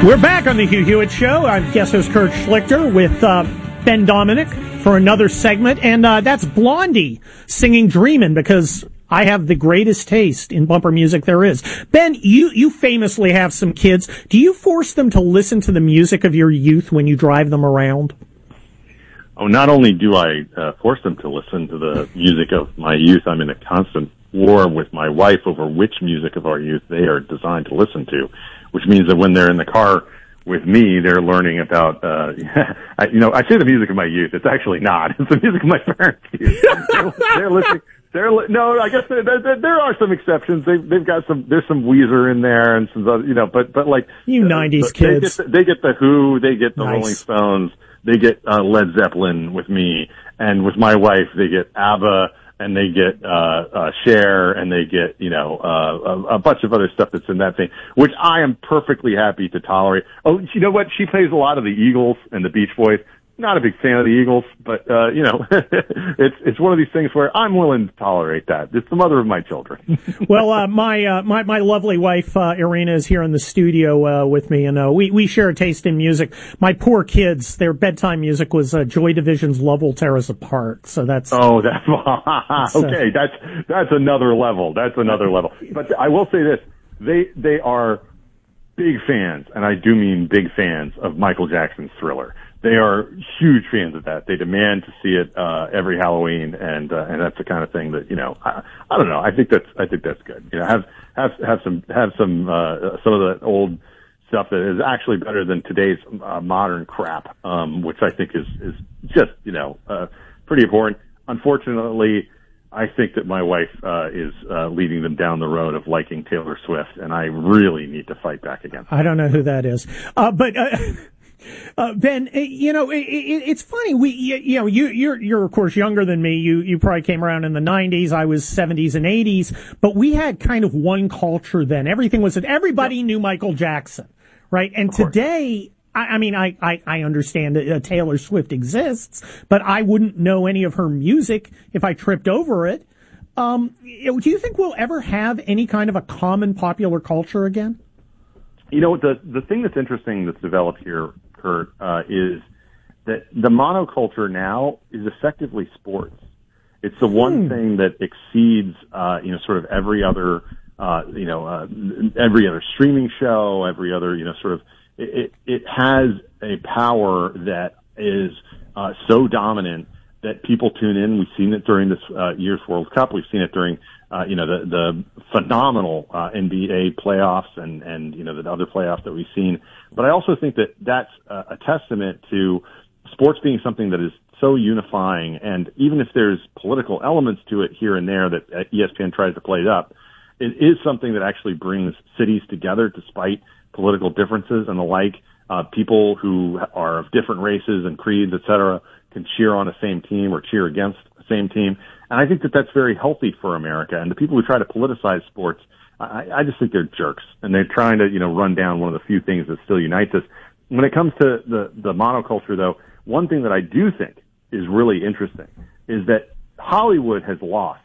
We're back on the Hugh Hewitt Show. I'm guest host Kurt Schlichter with Ben Dominic for another segment, and that's Blondie singing "Dreamin'" because I have the greatest taste in bumper music there is. Ben, you famously have some kids. Do you force them to listen to the music of your youth when you drive them around? Oh, not only do I force them to listen to the music of my youth, I'm in a constant war with my wife over which music of our youth they are designed to listen to, which means that when they're in the car with me, they're learning about, I say the music of my youth. It's actually not. It's the music of my parents' youth. They're listening. No, I guess there are some exceptions. They've got there's some Weezer in there and some other, but like. You 90s kids. They get the Who, they get the Nice. Rolling Stones, they get Led Zeppelin with me, and with my wife, they get ABBA, and they get Cher, and they get a bunch of other stuff that's in that thing, which I am perfectly happy to tolerate. Oh, you know what? She plays a lot of the Eagles and the Beach Boys. Not a big fan of the Eagles, but it's one of these things where I'm willing to tolerate that. It's the mother of my children. Well, my lovely wife Irina is here in the studio with me, and we share a taste in music. My poor kids, their bedtime music was Joy Division's "Love Will Tear Us Apart." So that's okay. That's another level. That's another level. But I will say this: they are big fans, and I do mean big fans of Michael Jackson's Thriller. They are huge fans of that. They demand to see it every Halloween, and that's the kind of thing that I don't know. I think that's good. Have some of the old stuff that is actually better than today's modern crap, which I think is just pretty important. Unfortunately, I think that my wife is leading them down the road of liking Taylor Swift, and I really need to fight back against that. I don't know who that is, but. Ben, it's funny. You're of course younger than me. You probably came around in the 90s. I was 70s and 80s, but we had kind of one culture then. Everybody knew Michael Jackson, right? And today, I understand that Taylor Swift exists, but I wouldn't know any of her music if I tripped over it. Do you think we'll ever have any kind of a common popular culture again? The thing that's interesting that's developed here, Kurt, is that the monoculture now is effectively sports. It's the one thing that exceeds, sort of every other streaming show, every other, it has a power that is so dominant that people tune in. We've seen it during this year's World Cup. We've seen it during the phenomenal NBA playoffs and the other playoffs that we've seen. But I also think that that's a testament to sports being something that is so unifying. And even if there's political elements to it here and there that ESPN tries to play it up, it is something that actually brings cities together despite political differences and the like. People who are of different races and creeds, et cetera, can cheer on the same team or cheer against the same team. And I think that that's very healthy for America. And the people who try to politicize sports, I just think they're jerks. And they're trying to, run down one of the few things that still unites us. When it comes to the monoculture, though, one thing that I do think is really interesting is that Hollywood has lost